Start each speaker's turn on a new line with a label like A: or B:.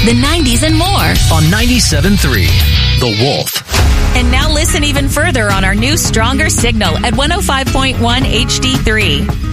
A: the 90s, and more.
B: On 97.3, The Wolf.
A: And now listen even further on our new Stronger signal at 105.1 HD3.